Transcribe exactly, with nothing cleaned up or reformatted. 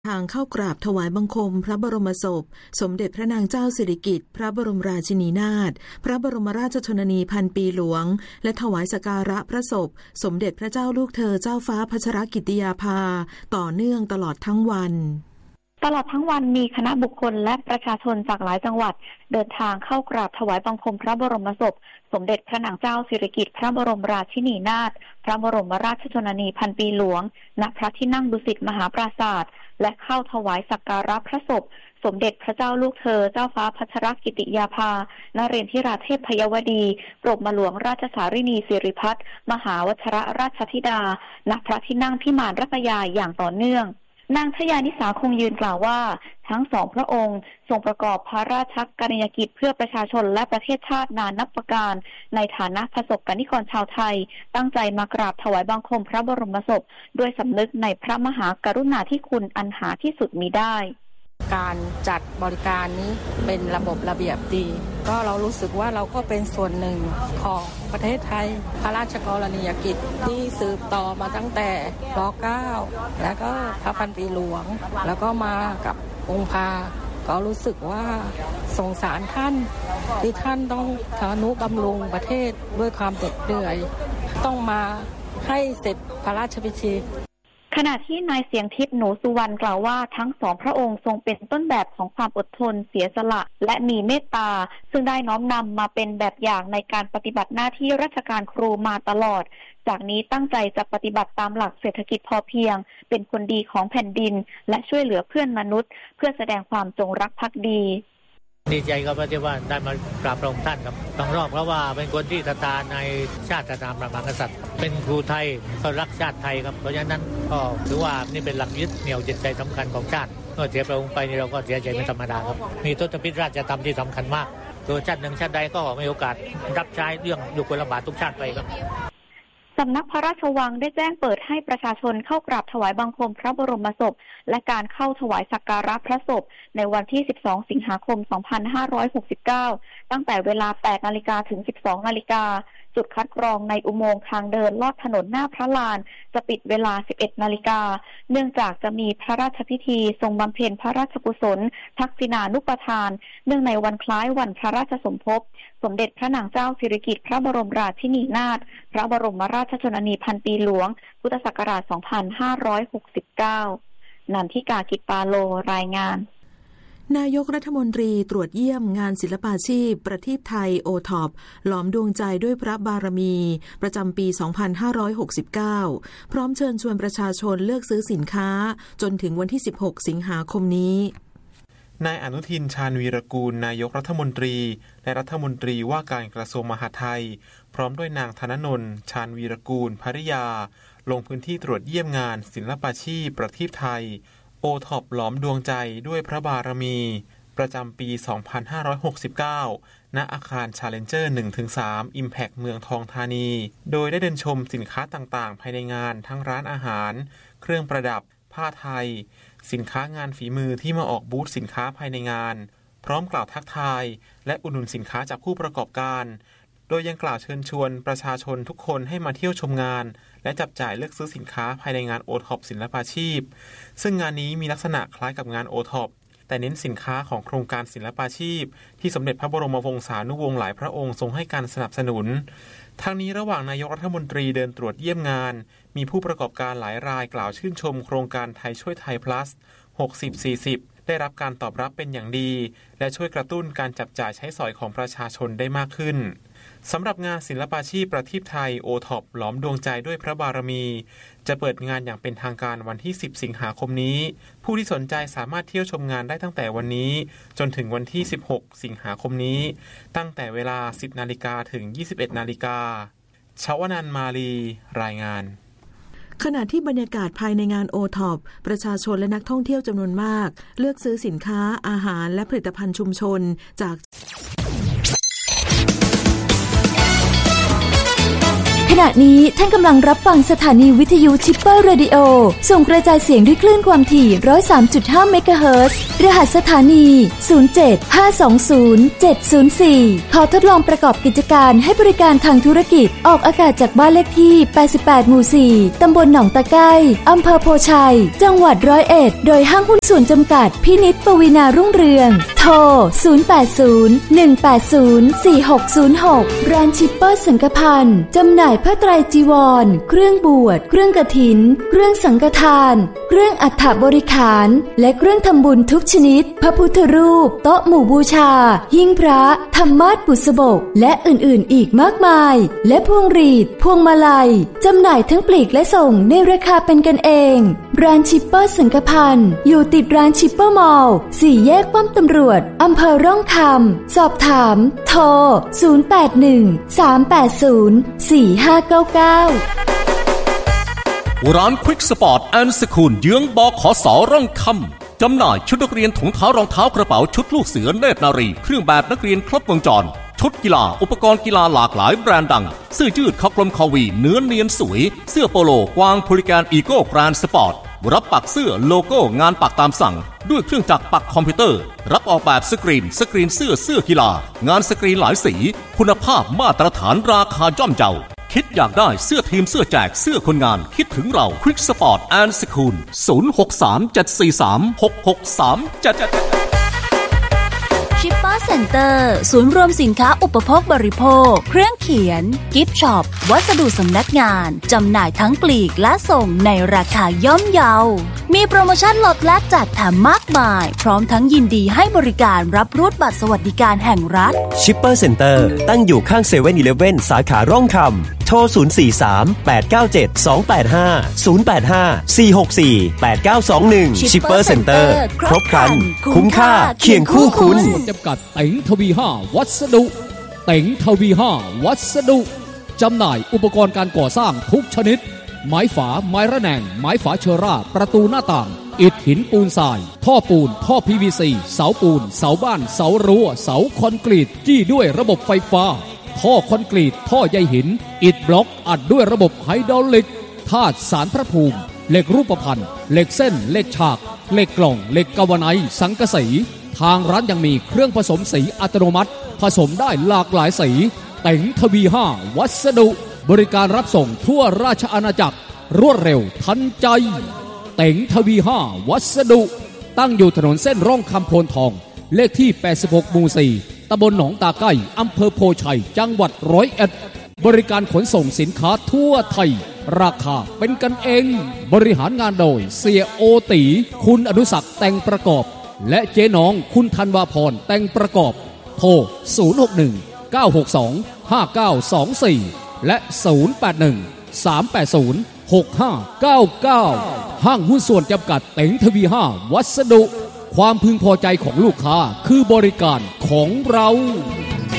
ทางเข้ากราบถวายบังคมพระบรมศพสมเด็จพระนางเจ้าสิริกิติ์พระบรมราชินีนาถพระบรมราชชนนีพันปีหลวงและถวายสักการะพระศพสมเด็จพระเจ้าลูกเธอเจ้าฟ้าพัชรกิติยาภาต่อเนื่องตลอดทั้งวันตลอดทั้งวันมีคณะบุคคลและประชาชนจากหลายจังหวัดเดินทางเข้ากราบถวายบังคมพระบรมศพสมเด็จพระนางเจ้าสิริกิติ์พระบรมราชินีนาถพระบรมราชชนนีพันปีหลวงณพระที่นั่งดุสิตมหาปราสาทและเข้าถวายสักการะพระศพสมเด็จพระเจ้าลูกเธอเจ้าฟ้าพัชรกิติยาภานเรศธิราเทพยวดีกรมหลวงราชสารินีสิริพัฒน์มหาวชิรราชธิดาณพระที่นั่งพิมานรัตยาอย่างต่อเนื่องนางชยานิสาคงยืนกล่าวว่าทั้งสองพระองค์ทรงประกอบพระราชกรณียกิจเพื่อประชาชนและประเทศชาตินานนับประการในฐานะประสบกนิกรชาวไทยตั้งใจมากราบถวายบังคมพระบรมศพด้วยสำนึกในพระมหากรุณาธิคุณอันหาที่สุดมิได้การจัดบริการนี้เป็นระบบระเบียบดีก็เรารู้สึกว่าเราก็เป็นส่วนหนึ่งของประเทศไทยพระราชกรณียกิจที่สืบต่อมาตั้งแต่ร.เก้า แล้วก็พระพันปีหลวงแล้วก็มากับองค์พาก็รู้สึกว่าสงสารท่านที่ท่านต้องทนุบำรุงประเทศด้วยความเหน็ดเหนื่อยต้องมาให้เสร็จพระราชพิธีขณะที่นายเสียงทิพย์หนูสุวรรณกล่าวว่าทั้งสองพระองค์ทรงเป็นต้นแบบของความอดทนเสียสละและมีเมตตาซึ่งได้น้อมนำมาเป็นแบบอย่างในการปฏิบัติหน้าที่ราชการครูมาตลอดจากนี้ตั้งใจจะปฏิบัติตามหลักเศรษฐกิจพอเพียงเป็นคนดีของแผ่นดินและช่วยเหลือเพื่อนมนุษย์เพื่อแสดงความจงรักภักดีดีใจครับที่ว่าได้มากราบพระองค์ท่านครับต้องรอบเพราะว่าเป็นคนที่ศรัทธาในชาติศาสนาพระมหากษัตริย์เป็นครูไทยก็รักชาติไทยครับเพราะฉะนั้นก็ถือว่านี่เป็นหลักยึดเหนี่ยวจิตใจสำคัญของชาติเมื่อเสียพระองค์ไปนี่เราก็เสียใจเป็นธรรมดาครับมีทศพิธราชธรรมที่สำคัญมากตัวชาติหนึ่งชาติใดก็มีโอกาสรับใช้เรื่องยุคลบาททุกชาติไปครับสำนักพระราชวังได้แจ้งเปิดให้ประชาชนเข้ากราบถวายบังคมพระบรมศพและการเข้าถวายสักการะพระศพในวันที่สิบสองสิงหาคมสองพันห้าร้อยหกสิบเก้าตั้งแต่เวลา แปดนาฬิกา ถึง สิบสองนาฬิกาจุดคัดกรองในอุโมงค์ทางเดินลอดถนนหน้าพระลานจะปิดเวลา สิบเอ็ดนาฬิกาเนื่องจากจะมีพระราชพิธีทรงบำเพ็ญพระราชกุศลทักษิณานุปทานเนื่องในวันคล้ายวันพระราชสมภพสมเด็จพระนางเจ้าสิริกิติ์พระบรมราชินีนาถพระบรมราชชนนีพันปีหลวงพุทธศักราชสองพันห้าร้อยหกสิบเก้านันทิกากิจปาโลรายงานนายกรัฐมนตรีตรวจเยี่ยมงานศิลปาชีพประทีปไทยโอท็อปหลอมดวงใจด้วยพระบารมีประจำปี สองพันห้าร้อยหกสิบเก้า พร้อมเชิญชวนประชาชนเลือกซื้อสินค้าจนถึงวันที่ สิบหก สิงหาคมนี้นายอนุทินชาญวีรกูลนายกรัฐมนตรีและรัฐมนตรีว่าการกระทรวงมหาดไทยพร้อมด้วยนางธนนนท์ชาญวีรกูลภริยาลงพื้นที่ตรวจเยี่ยมงานศิลปาชีพประทีปไทยโอท็อปหลอมดวงใจด้วยพระบารมีประจำปี สองพันห้าร้อยหกสิบเก้า ณ อาคาร Challenger หนึ่งถึงสาม Impact เมืองทองธานีโดยได้เดินชมสินค้าต่างๆภายในงานทั้งร้านอาหารเครื่องประดับผ้าไทยสินค้างานฝีมือที่มาออกบูธสินค้าภายในงานพร้อมกล่าวทักทายและอุดหนุนสินค้าจากผู้ประกอบการโดยยังกล่าวเชิญชวนประชาชนทุกคนให้มาเที่ยวชมงานและจับจ่ายเลือกซื้อสินค้าภายในงานโอท็อปศิลปาชีพซึ่งงานนี้มีลักษณะคล้ายกับงานโอท็อปแต่เน้นสินค้าของโครงการศิลปาชีพที่สมเด็จพระบรมวงศานุวงศ์หลายพระองค์ทรงให้การสนับสนุนทั้งนี้ระหว่างนายกรัฐมนตรีเดินตรวจเยี่ยมงานมีผู้ประกอบการหลายรายกล่าวชื่นชมโครงการไทยช่วยไทย plus หกสิบ สี่สิบ ได้รับการตอบรับเป็นอย่างดีและช่วยกระตุ้นการจับจ่ายใช้สอยของประชาชนได้มากขึ้นสำหรับงานศิลปาชีพประทีปไทยโอท็อปหลอมดวงใจด้วยพระบารมีจะเปิดงานอย่างเป็นทางการวันที่สิบสิงหาคมนี้ผู้ที่สนใจสามารถเที่ยวชมงานได้ตั้งแต่วันนี้จนถึงวันที่สิบหกสิงหาคมนี้ตั้งแต่เวลา สิบนาฬิกา ถึง ยี่สิบเอ็ดนาฬิกาชวนันท์มาลีรายงานขณะที่บรรยากาศภายในงานโอท็อปประชาชนและนักท่องเที่ยวจำนวนมากเลือกซื้อสินค้าอาหารและผลิตภัณฑ์ชุมชนจากขณะนี้ท่านกำลังรับฟังสถานีวิทยุชิปเปอร์เรดิโอส่งกระจายเสียงด้วยคลื่นความถี่ หนึ่งร้อยสามจุดห้า เมกะเฮิรตซ์รหัสสถานี ศูนย์ เจ็ด ห้า สอง ศูนย์ เจ็ด ศูนย์ สี่ ขอทดลองประกอบกิจการให้บริการทางธุรกิจออกอากาศจากบ้านเลขที่ แปดสิบแปด หมู่ สี่ ตำบลหนองตะไคร้อำเภอโพชัยจังหวัดร้อยเอ็ดโดยห้างหุ้นส่วนจำกัดพินิจปวีณารุ่งเรืองโทร ศูนย์ แปด ศูนย์ หนึ่ง แปด ศูนย์ สี่ หก ศูนย์ หก ร้านชิปเปอร์สังฆพันธ์จำหน่ายผ้าไตรจีวรเครื่องบวชเครื่องกฐินเครื่องสังฆทานเครื่องอัฐบริขารและเครื่องทำบุญทุกชนิดพระพุทธรูปโต๊ะหมู่บูชาหิ้งพระธรรมาสน์บุษบกและอื่นๆอีกมากมายและพวงหรีดพวงมาลัยจำหน่ายทั้งปลีกและส่งในราคาเป็นกันเองร้านชิปเปอร์สังฆพันธ์อยู่ติดร้านชิปเปอร์มอลล์สี่แยกป้อมตำรวจอำเภอร่องคำสอบถามโทรศูนย์ แปด หนึ่ง สาม แปด ศูนย์ สี่ ห้า เก้า เก้าร้านควิกสปอร์ตแอนด์สคูลเยื้องบขสร่องคำจำหน่ายชุดนักเรียนถุงเท้ารองเท้ากระเป๋าชุดลูกเสือเนตรนารีเครื่องแบบนักเรียนครบวงจรชุดกีฬาอุปกรณ์กีฬาหลากหลายแบรนด์ดังเสื้อยืดคอกลมคอวีเนื้อเนียนสวยเสื้อโปโลกวางโพลิแกนอีโก้แกรนด์สปอร์ตรับปักเสื้อโลโก้งานปักตามสั่งด้วยเครื่องจักรปักคอมพิวเตอร์รับออกแบบสกรีนสกรีนเสื้อเสื้อกีฬางานสกรีนหลายสีคุณภาพมาตรฐานราคาย่อมเยาคิดอยากได้เสื้อทีมเสื้อแจกเสื้อคนงานคิดถึงเรา Quick Sport and School ศูนย์ หก สาม เจ็ด สี่ สาม หก หก สาม เจ็ดชิปเปอร์เซ็นเตอร์ศูนย์รวมสินค้าอุปโภคบริโภคเครื่องเขียนกิฟต์ช็อปวัสดุสำนักงานจำหน่ายทั้งปลีกและส่งในราคาย่อมเยามีโปรโมชั่นลดแลกแจกแถมมากมายพร้อมทั้งยินดีให้บริการรับรูดบัตรสวัสดิการแห่งรัฐชิปเปอร์เซ็นเตอร์ตั้งอยู่ข้างเซเว่นอีเลฟเว่นสาขาร่องคำโทร ศูนย์ สี่ สาม แปด เก้า เจ็ด สอง แปด ห้า ศูนย์ แปด ห้า สี่ หก สี่ แปด เก้า สอง หนึ่ง ชิปเปอร์เซ็นเตอร์ครบครันคุ้มค่าเคียงคู่คุณจำกัดเต็งทวีห้าวัสดุเต็งทวีห้าวัสดุจำหน่ายอุปกรณ์การก่อสร้างทุกชนิดไม้ฝาไม้ระแนงไม้ฝาเชอร่าประตูหน้าต่างอิฐหินปูนทรายท่อปูนท่อ พี วี ซี เสาปูนเสาบ้านเสารั้วเสาคอนกรีตจี้ด้วยระบบไฟฟ้าท่อคอนกรีตท่อใยหินอิฐบล็อกอัดด้วยระบบไฮดรอลิกธาตุสารพระภูมิเหล็กรูปพรรณเหล็กเส้นเหล็กฉากเหล็กกล่องเหล็กกาวไนซ์สังกะสีทางร้านยังมีเครื่องผสมสีอัตโนมัติผสมได้หลากหลายสีเต็งทวีห้าวัสดุบริการรับส่งทั่วราชอาณาจักรรวดเร็วทันใจเต็งทวีห้าวัสดุตั้งอยู่ถนนเส้นร่องคำโพนทองเลขที่แปดสิบหกหมู่สี่ตำบลหนองตาไก้อำเภอโพชัยจังหวัดร้อยเอ็ดบริการขนส่งสินค้าทั่วไทยราคาเป็นกันเองบริหารงานโดยเสียโอตีคุณอนุศักดิ์แต่งประกอบและเจ๊น้องคุณธันวาพรแต่งประกอบโทรศูนย์ หก หนึ่ง เก้า หก สอง ห้า เก้า สอง สี่และศูนย์ แปด หนึ่ง สาม แปด ศูนย์ หก ห้า เก้า เก้าห้างหุ้นส่วนจำกัดเต็งทวีห้าวัสดุความพึงพอใจของลูกค้าคือบริการของเรา